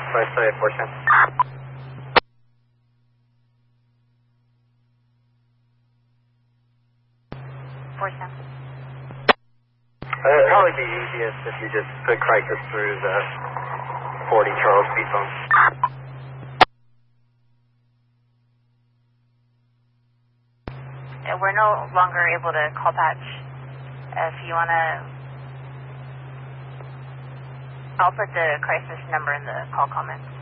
Let's say 410. 410. It'd probably be easiest if you just put crisis through the 40 Charles P phone. We're no longer able to call patch. If you want to, I'll put the crisis number in the call comments.